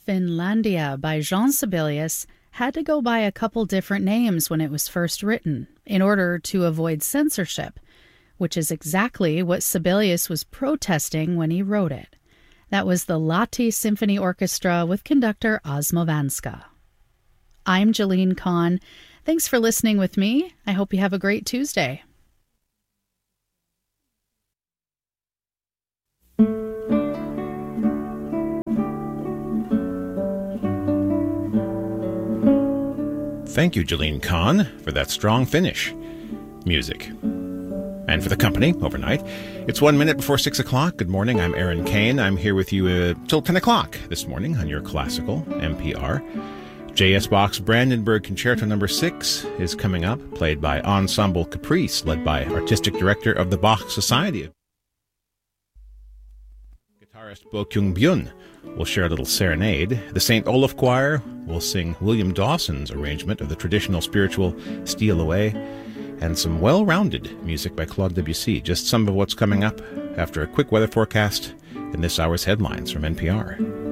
Finlandia by Jean Sibelius had to go by a couple different names when it was first written, in order to avoid censorship, which is exactly what Sibelius was protesting when he wrote it. That was the Lahti Symphony Orchestra with conductor Osmo Vanska. I'm Jalene Kahn. Thanks for listening with me. I hope you have a great Tuesday. Thank you, Jalene Kahn, for that strong Finnish music. And for the company overnight. It's 1 minute before 6 o'clock. Good morning, I'm Aaron Kane. I'm here with you till 10 o'clock this morning on your classical NPR. J.S. Bach's Brandenburg Concerto No. 6 is coming up, played by Ensemble Caprice, led by Artistic Director of the Bach Society. Guitarist Bo Kyung-byun will share a little serenade. The St. Olaf Choir will sing William Dawson's arrangement of the traditional spiritual Steal Away, and some well-rounded music by Claude Debussy. Just some of what's coming up after a quick weather forecast and this hour's headlines from NPR.